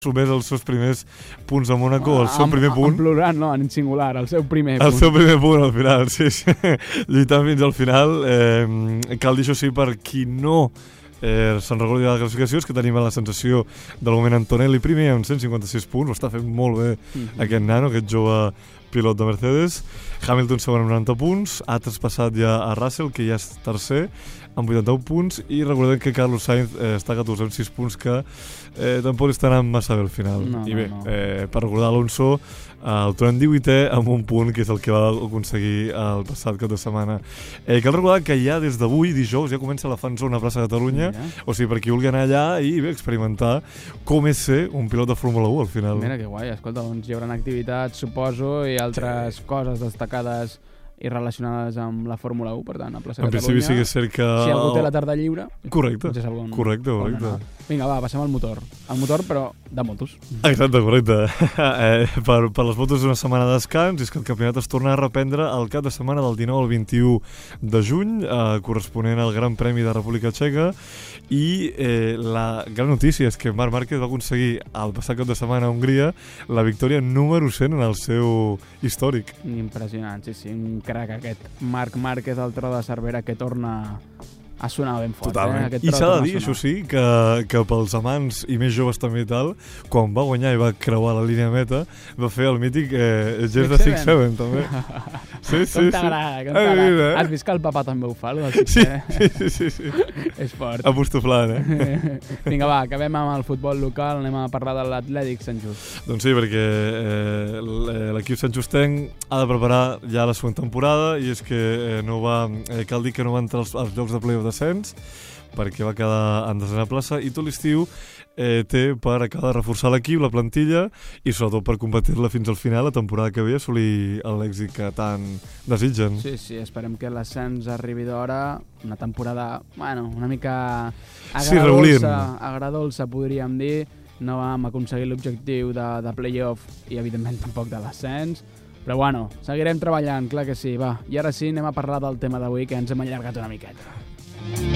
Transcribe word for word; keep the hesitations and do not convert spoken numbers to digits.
sumés els seus primers punts a Mónaco, el seu primer punt. En plural, no, en singular, el seu primer punt. El seu primer punt al final, sí, sí. Lluitant fins al final. Eh, cal dir això sí, per qui no eh, se'n recordi de la classificació, és que tenim la sensació del moment Antonelli primer amb cent cinquanta-sis punts, ho està fent molt bé mm-hmm. aquest nano, aquest jove pilot de Mercedes. Hamilton segon amb noranta punts, ha traspassat ja a Russell, que ja és tercer, amb vuitanta-un punts, i recordem que Carlos Sainz eh, està a catorze amb sis punts, que eh, tampoc està anant massa bé al final. No, I bé, no, no. Eh, per recordar Alonso, eh, el tornem divuitè amb un punt, que és el que va aconseguir el passat cap de setmana. Eh, cal recordar que ja des d'avui, dijous, ja comença la fanzona a plaça Catalunya, Mira. o sigui, per qui vulgui anar allà i bé, experimentar com és ser un pilot de Fórmula u al final. Mira que guai, escolta, doncs hi haurà activitats, suposo, i altres sí. coses destacades i relacionades amb la Fórmula u, per tant, a plaça en Catalunya. En principi sí que és cert que... Si algú té la tarda lliure... Correcte, ja on, correcte, correcte. Vinga, va, passem al motor. El motor, però de motos. Exacte, correcte. eh, per, per les motos una setmana de descans, i és que el campionat es torna a reprendre el cap de setmana del dinou al vint-i-u de juny, eh, corresponent al Gran Premi de República Txeca, i eh, la gran notícia és que Marc Márquez va aconseguir el passat cap de setmana a Hongria la victòria número cent en el seu històric. Impressionant, sí, sí, un crac aquest Marc Márquez al tro de Cervera que torna a sonar ben fort. Totalment. Eh? I s'ha de dir, això sí, que, que pels amants i més joves també i tal, quan va guanyar i va creuar la línia meta, va fer el mític eh, gest de six seven, també. Sí, sí, com sí. t'agrada, com t'agrada. Eh? Has vist que el papà també ho fa, el sí, sí, sí, sí, sí. És fort. Apostoflant, eh? Vinga, va, acabem amb el futbol local, anem a parlar de l'Atlètic Sant Just. Doncs sí, perquè eh, l'equip Sant Justenc ha de preparar ja la següent temporada, i és que eh, no va, eh, cal dir que no va entrar als, als llocs de play-off descens, perquè va quedar en desena plaça, i tot l'estiu eh, té per acabar de reforçar l'equip, la plantilla, i sobretot per competir-la fins al final, la temporada que ve, assolir l'èxit que tant desitgen. Sí, sí, esperem que l'ascens arribi d'hora, una temporada, bueno, una mica agradolça, sí, agradolça podríem dir. No vam aconseguir l'objectiu de, de play-off i evidentment tampoc de l'ascens, però bueno, seguirem treballant, clar que sí, va. I ara sí, anem a parlar del tema d'avui, que ens hem allargat una miqueta.